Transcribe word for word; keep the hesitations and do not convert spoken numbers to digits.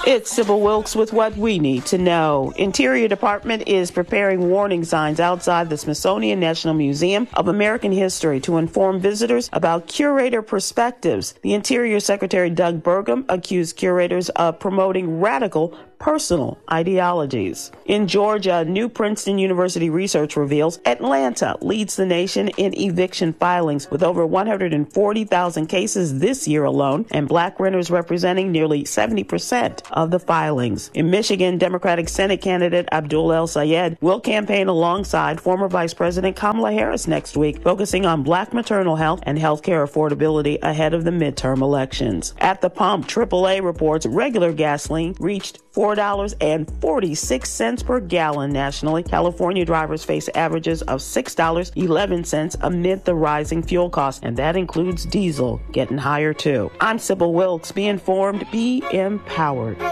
It's Sybil Wilkes with what we need to know. Interior Department is preparing warning signs outside the Smithsonian National Museum of American History to inform visitors about curator perspectives. The Interior Secretary Doug Burgum accused curators of promoting radical personal ideologies. In Georgia, new Princeton University research reveals Atlanta leads the nation in eviction filings with over one hundred forty thousand cases this year alone, and black renters representing nearly seventy percent of the filings. In Michigan, Democratic Senate candidate Abdul El-Sayed will campaign alongside former Vice President Kamala Harris next week, focusing on black maternal health and health care affordability ahead of the midterm elections. At the pump, triple A reports regular gasoline reached four dollars and forty-six cents per gallon nationally. California drivers face averages of six dollars and eleven cents amid the rising fuel costs, and that includes diesel getting higher too. I'm Sybil Wilkes. Be informed, be empowered.